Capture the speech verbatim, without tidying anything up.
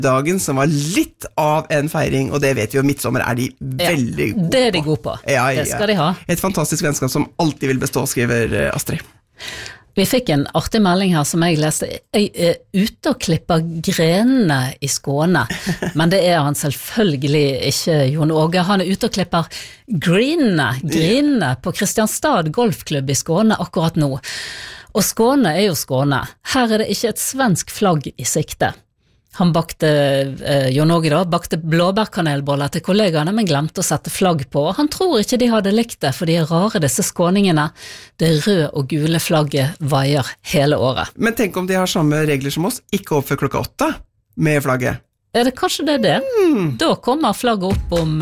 dagen som var litt av en feiring, og det vet vi jo, midtsommer er de veldig ja, gode på. Det er de gode på, ja, ja. det skal de ha. Et fantastisk vennskap som alltid vil bestå, skriver Astrid. Vi fikk en artig melding her som jeg leste. Jeg er ute og klipper grenene i Skåne, men det er han selvfølgelig ikke, Jon Åge. Han er ute og klipper greenene, greenene på Kristianstad Golfklubb i Skåne akkurat nå. Og Skåne er jo Skåne. Her er det ikke et svensk flagg i sikte. Han bakte, eh, Jon Åge da, bakte blåbærkanelboller til kollegaene, men glemte å sette flagg på. Han tror ikke de hadde likt det, for de er rare, disse skåningene. Det røde og gule flagget vaier hele året. Men tenk om de har samme regler som oss, ikke opp før klokka åtte med flagget. Er det kanskje det er det? Mm. Da kommer flagget opp om